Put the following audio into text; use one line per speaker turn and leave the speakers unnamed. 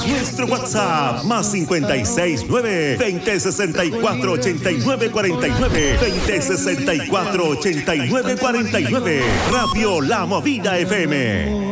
Nuestro WhatsApp más 569-2064-8949, 2064-8949. Radio La Movida FM.